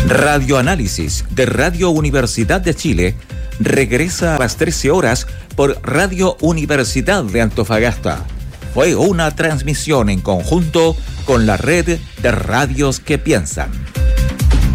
Radioanálisis de Radio Universidad de Chile regresa a las 13 horas por Radio Universidad de Antofagasta. Fue una transmisión en conjunto con la red de radios que piensan.